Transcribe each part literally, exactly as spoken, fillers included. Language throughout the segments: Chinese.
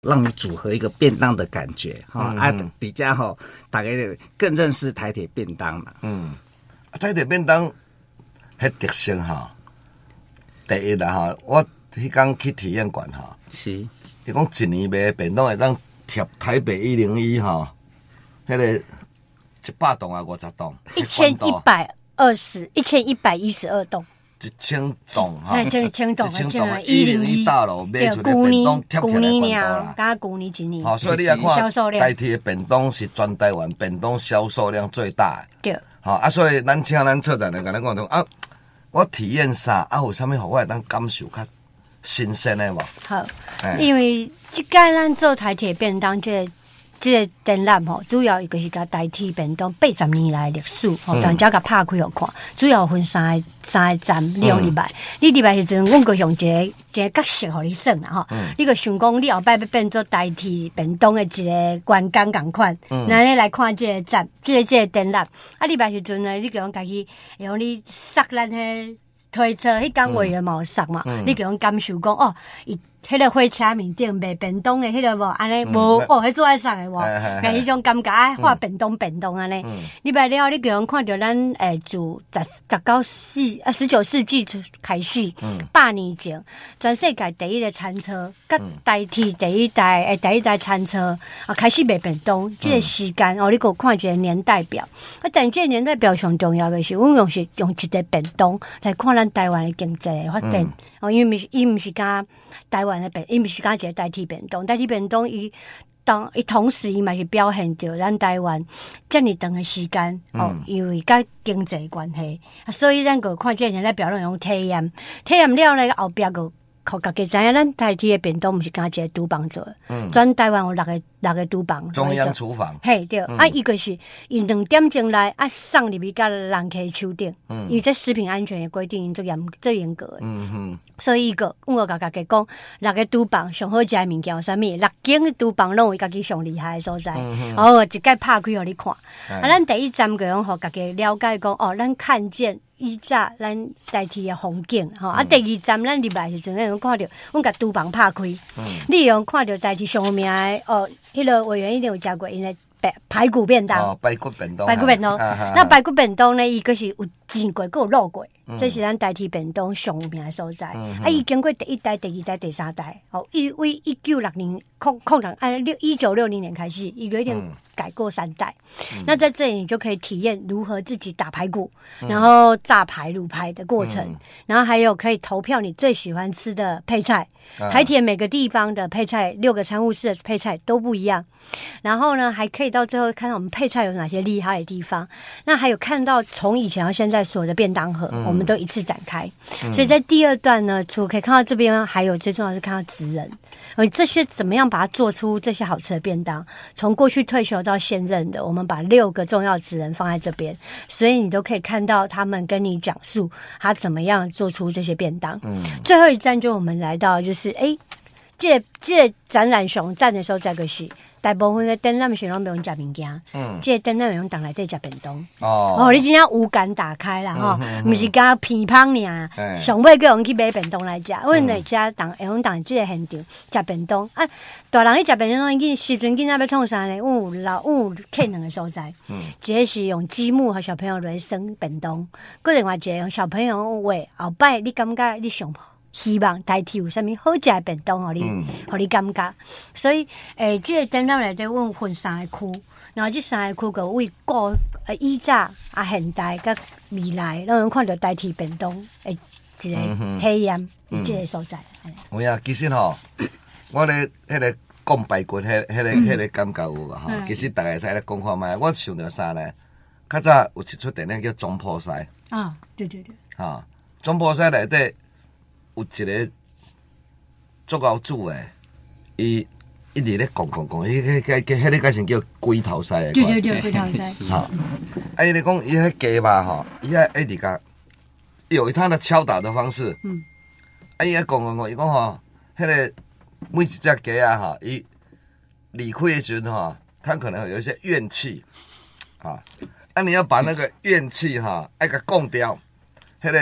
让你组合一个便当的感觉哈、嗯、啊，底下哈大家更认识台铁便当嘛。嗯， 台铁便当迄特色哈，第一啦哈，我迄天去体验馆哈， 是， 伊讲一年卖便当会当贴台北一零一哈，迄个一百栋啊五十栋， 一千一百二十，一千一百一十二栋。 一千栋哈， 一千栋， 一千栋一零一大楼卖出的便当贴起来关刀啦。 刚刚去年一年， 好，所以你来看，台铁的便当是全台湾便当销售量最大的。 对， 好啊，所以咱请咱策展人跟咱讲啊，我体验啥啊，有啥物互我会当感受较新鲜的无？ 好，因为即届咱做台铁便当这个。这个展览吼，主要一个是甲台铁便当八十年来历史，吼、嗯，大家甲拍开互看。主要分三个三个站，你用礼拜，嗯、你礼拜时阵，阮个用一个一个角色互你算啦吼。嗯、你个想讲，你后摆要变做台铁便当的一个员工共款，那、嗯、你来看这个站，这个这个展览。啊，礼拜时阵呢，你讲家己，用你塞咱迄推车，迄工委员嘛有塞嘛，嗯、你讲感受讲哦，伊。迄个火车面顶卖便当的，迄个无安尼无哦，迄做爱送的无，但迄种感觉爱画便当便当安尼。你摆了，你叫人看到咱诶，自十十九世啊十九世纪开始，百年前全世界第一个餐车，甲代替第一代诶第一代餐车啊开始卖便当，即个时间哦，你给我看一个年代表。啊，但这个年代表上重要的是，阮用是用一个便当来看咱台湾的经济的发展。哦，因为伊毋是甲台湾的便，伊毋是甲一个代替便当，代替便当伊当伊同时伊嘛是表现着咱台湾遮尔长的时间、嗯、哦，因为甲经济关系，所以咱个看这个人在表现用体验，体验了咧后壁个。互家己知影，咱台铁的便当毋是干一个厨房做的，嗯，全台湾有六个六个厨房， 中央厨房， 嘿对，嗯、啊，伊个是伊两点钟来啊送入去甲人客手顶，嗯，伊这食品安全的规定最严最严格的，嗯哼，所以伊个阮个甲家己讲，六个厨房上好食的物件有啥物？六间的厨房拢有家己上厉害的所在，嗯、然后一概拍开互你看，嗯、啊，咱第一站个用互家己了解讲，哦，咱看见。以早咱台铁的风景吼，啊，第二站咱入来时阵，用看到，阮甲厨房拍开，嗯、你用看到台铁上面的哦，迄、那个委员一定有食过因的排排骨便当， 哦，排骨便当， 排骨便当，那排骨便当呢，伊个是有煎过，佮有卤过，嗯、这是咱台铁便当上有名的所在。嗯、啊，伊经过第一代、第二代、第三代，哦，伊为一九六零空空档，啊，六一九六零年开始，伊个一定。嗯改过三代，嗯、那在这里你就可以体验如何自己打排骨，嗯、然后炸排、卤排的过程，嗯、然后还有可以投票你最喜欢吃的配菜。啊、台铁每个地方的配菜，六个餐务室的配菜都不一样。然后呢，还可以到最后看到我们配菜有哪些厉害的地方。那还有看到从以前到现在所有的便当盒，嗯、我们都一次展开。嗯、所以在第二段呢，除了可以看到这边，还有最重要的是看到职人，而这些怎么样把它做出这些好吃的便当，从过去退休到现任的，我们把六个重要职人放在这边，所以你都可以看到他们跟你讲述他怎么样做出这些便当。嗯，最后一站就我们来到就是哎，这个、这个展览上站的时候，这个是大部分的展览是拢不用食物件，嗯，这个展览用当内底食便当。哦，哦，你真正五感打开啦哈，不是讲偏胖尔，上尾叫人去买便当来食，因为来家当用当这个现场食便当啊。大人去食便当，伊时阵囡仔要创啥呢？有老有客两个所在，嗯，一个是用积木和小朋友来生便当，个另外一个用小朋友话后摆，你感觉你上希望台铁有啥物好食的便当，互你，互、嗯、你感觉。所以，诶、欸，这个展览内底阮分三个区，然后这三个区个为过呃以早啊现代甲未来，让人看到台铁便当诶一个体验，嗯、这个所在。 有影，其实吼，我咧迄个讲排骨，迄、迄个、迄、嗯、个感觉有啊吼。嗯、其实大家使咧讲看卖，我想到啥呢？较早有一出电影叫《总铺师》。 啊，对对对。 哈，《总铺师》内底。有一个足够煮诶，伊一直咧讲讲讲，伊迄个迄个改成叫龟头狮诶。 对对对，龟头狮。 好，啊，伊咧讲伊迄鸡吧吼，伊迄一直甲有他的敲打的方式。嗯。啊，伊咧讲讲讲，伊讲吼，迄个每一只鸡啊吼，伊离开诶时阵吼，它可能有一些怨气，啊，啊，你要把那个怨气哈，爱甲降掉，迄个。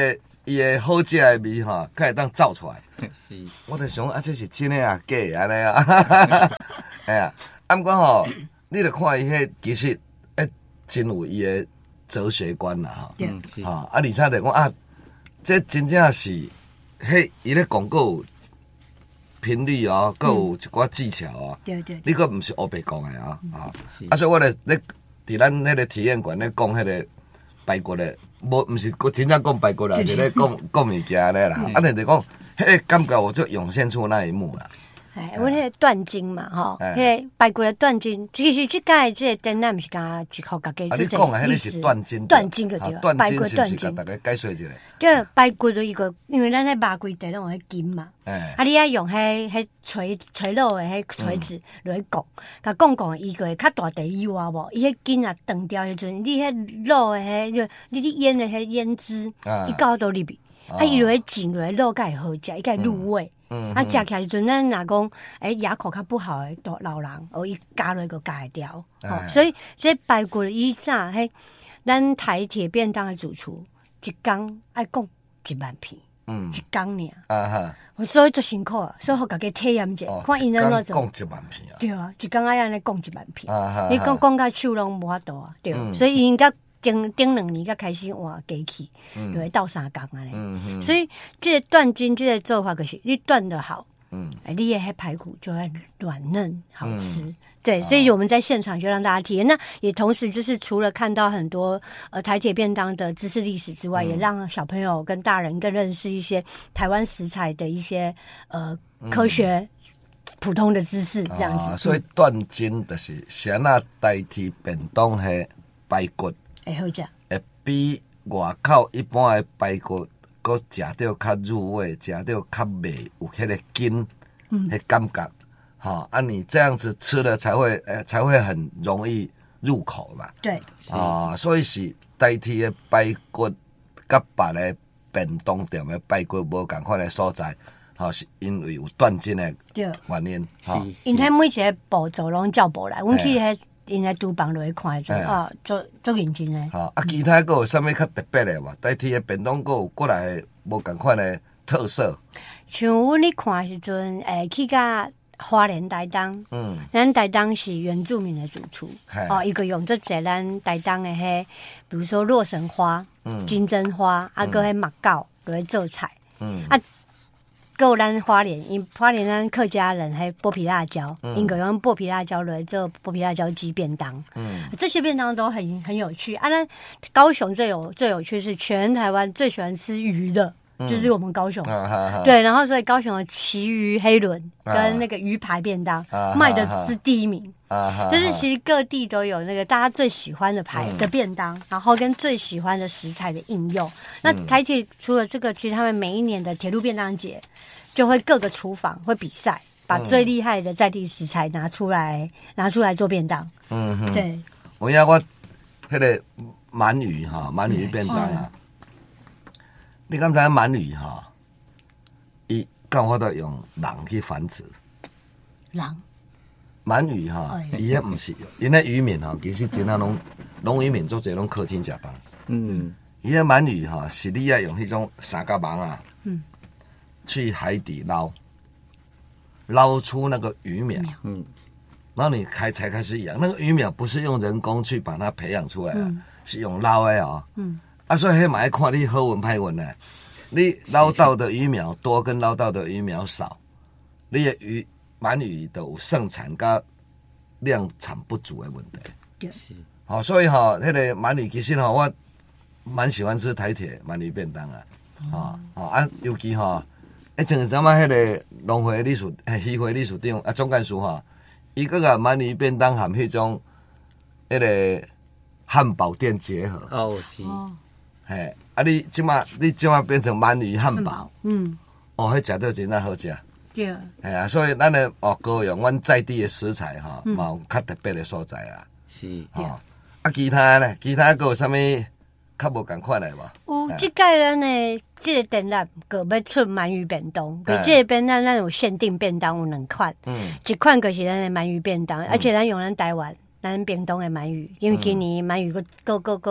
伊的好食的味吼，才会当造出来。 是， 我就想啊，这是真的啊，假的安尼啊，哎呀，啊，毋过吼，你著看伊迄其实，诶，真有伊的哲学观啦，吼， 嗯是， 吼，啊，而且就讲啊，这真正是，迄伊咧讲个有频率哦，佮有一寡技巧哦， 对对， 你佫毋是黑白讲的啊，啊，啊，所以我咧咧伫咱迄个体验馆咧讲迄个排骨咧，无毋是真正讲排骨啦，是咧讲讲物件咧啦，啊，但是讲。迄个感觉我就涌现出那一幕啦。 哎，我迄个断筋嘛，吼，迄个排骨的断筋，其实即个即个展览毋是讲只靠家己， 啊，你讲的迄个是断筋， 断筋个对， 排骨断筋，大家解说一下。 就排骨就一个，因为咱迄肉规地拢有迄筋嘛，啊，你爱用迄迄锤锤肉的迄锤子落去讲，甲讲讲伊个会较大地以外无，伊迄筋啊断掉迄阵，你迄肉的迄就你你腌的迄腌汁，伊到都入去。啊，伊落去浸落去肉，才会好食，伊才会入味。嗯，啊，食起来时阵，咱若讲，诶，牙口较不好诶，大老人，哦，伊加落个加会掉。哦，所以这排骨以前迄，咱台铁便当诶主厨，一工爱讲一万片，嗯，一工尔。啊哈，所以做辛苦啊，所以互家己体验者，看因安怎做。讲一万片啊。对啊，一工爱安尼讲一万片。啊哈，你讲讲甲手拢无法度啊，对，所以应该。顶顶两年才开始换机器，就会到三工安尼。嗯、所以这个断筋这个做法就是你断得好，嗯，你的排骨就会软嫩好吃。嗯、对，所以我们在现场就让大家体验。那也同时就是除了看到很多呃台铁便当的知识历史之外，嗯、也让小朋友跟大人更认识一些台湾食材的一些呃科学。嗯普通的知识这样子，啊、 所以断筋就是先啊代替便当的排骨。 会好食， 会比外口一般的排骨，佮食到较入味，食到较味，有迄个筋，嗯，迄感觉，哈，啊，你这样子吃了才会，呃，才会很容易入口嘛。 对， 啊，所以是代替的排骨，甲别的便当店的排骨无共款的所在，哈，是因为有断筋的原因，哈。 因迄每一个步骤拢照步来，阮去迄。因来厨房落去看种啊，做做认真诶。 好啊，其他个有啥物较特别诶嘛？代替诶便当个有过来无共款诶特色。 像阮咧看时阵，诶，去甲花莲台东，嗯，咱台东是原住民的主厨，哦，伊个用做济咱台东诶迄，比如说洛神花、嗯、金针花，啊，个迄木膏落去做菜，嗯啊。够咱花莲，因花莲咱客家人还剥皮辣椒，因个用剥皮辣椒来做剥皮辣椒鸡便当，嗯，这些便当都很很有趣啊。那高雄最有最有趣是全台湾最喜欢吃鱼的，嗯、就是我们高雄，啊、对，然后所以高雄的旗鱼黑轮跟那个鱼排便当、啊、卖的是第一名。啊，就是其实各地都有那个大家最喜欢的牌的便当，嗯、然后跟最喜欢的食材的应用。那台铁除了这个，其实他们每一年的铁路便当节就会各个厨房会比赛，把最厉害的在地食材拿出来，拿出来做便当。嗯哼，对。 我要我迄个鳗鱼哈，鳗鱼便当啊，嗯、你刚才鳗鱼哈，伊刚好都用人去繁殖。 人。 鳗鱼哈，伊迄毋是，因迄渔民哈，其实真啊拢，拢渔民做侪拢客厅食饭。嗯，伊迄鳗鱼哈，是你要用迄种三角网啊，嗯，去海底捞，捞出那个鱼苗，嗯，然后你开才开始养，那个鱼苗不是用人工去把它培养出来的，嗯、是用捞的哦。嗯，啊，所以迄嘛要看你好运歹运呢，你捞到的鱼苗多跟捞到的鱼苗少，你的鱼。鳗鱼都有盛产甲量产不足的问题。对，好、哦，所以哈、哦，迄、那个鳗鱼其实哈、哦，我蛮喜欢吃台铁鳗鱼便当啊。啊、哦哦、啊，尤其哈、哦，诶，前阵仔迄个农会理事、渔会理事长啊总干事哈，伊个个鳗鱼便当含迄种迄个汉堡店结合。哦，是。嘿，啊你即马你即马变成鳗鱼汉堡，嗯，哦，迄食到真正好食。对，哎呀，所以咱的哦，高雄阮在地的食材哈，嘛、嗯、有较特别的所在啦。是，哦，啊，其他呢？其他还有啥物较无共款的无？ 有，即届咱的即个展览个要出鳗鱼便当，可即个便当咱有限定便当有两款，嗯，一款就是咱的鳗鱼便当，嗯、而且咱用咱台湾咱屏东的鳗鱼，因为今年鳗鱼个个个个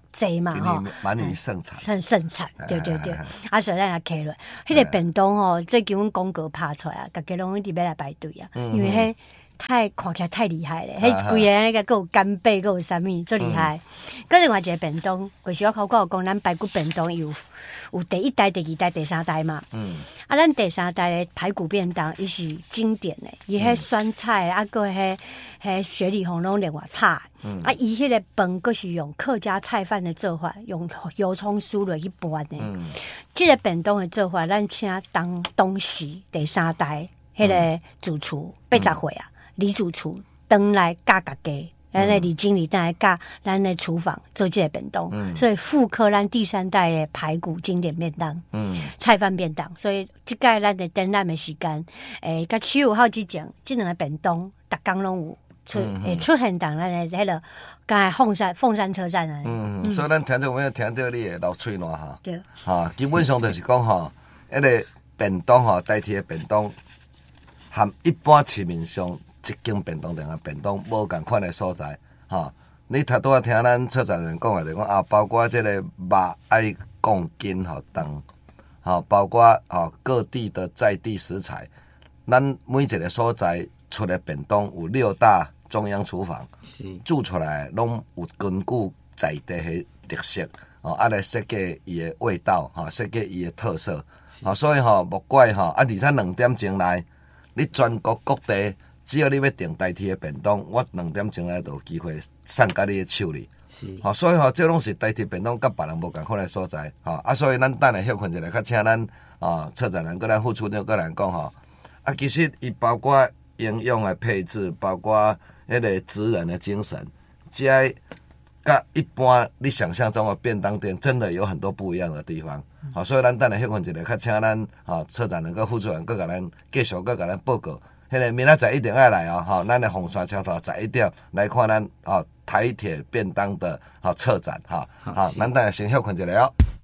济嘛吼， 满里盛产， 很盛产，对对对。啊，所以咱也开了，迄个便当吼，最近阮广告拍出来啊，大家拢一直要来排队啊，因为迄太看起来太厉害了，迄规个那个够有干贝，够有啥物，最厉害。搁另外一个便当，就是我考过讲，咱排骨便当有有第一代、第二代、第三代嘛。嗯。啊，咱第三代的排骨便当，伊是经典的，伊迄酸菜啊，搁迄迄雪里红拢另外炒。嗯。啊，伊迄个饭搁是用客家菜饭的做法，用油葱酥落去拌的。嗯。这个便当的做法，咱请当当时第三代迄个主厨八十岁啊。李主厨登来教大家，咱的李经理登来教咱的厨房做这个便当，嗯、所以复刻咱第三代的排骨经典便当，嗯，菜饭便当。所以这个咱的展览的时间，诶，甲七月五号之前，这两个便当，逐工拢有出，诶、嗯，出现当咱的迄个，刚才凤山凤山车站啊。 嗯，嗯所以咱听众朋友听到你的老嘴烂哈，对，哈，基本上就是讲哈，迄个便当哈代替的便当，和一般市面上。一间便当店啊，便当无共款的所在，哈！你头拄仔听咱策展人讲的，就讲啊，包括这个肉爱讲斤吼重，哈，包括哈各地的在地食材，咱每一个所在出的便当有六大中央厨房，煮出来拢有根据在地的特色，哦，啊来设计伊的味道，哈，设计伊的特色，啊，所以吼，莫怪吼，啊，而且两点钟来，你全国各地。只要你要订代替的便当，我两点钟来就有机会送到你的手里。好、哦，所以吼、哦，这拢是代替便当，甲别人无共款的所在。吼、哦，啊，所以咱等下休困一下，较请咱啊策展人、跟咱副处长、跟咱讲吼。啊，其实伊包括营养的配置，包括迄个职人的精神，这甲一般你想象中的便当店，真的有很多不一样的地方。好、哦，所以咱等下休困一下，较请咱啊策展人、跟副处长、跟甲咱继续跟甲咱报告。迄个明仔载一定要来哦，吼，咱的红山桥头十一点来看咱哦台铁便当的哦策展哈，好，咱等下先休困一下哦。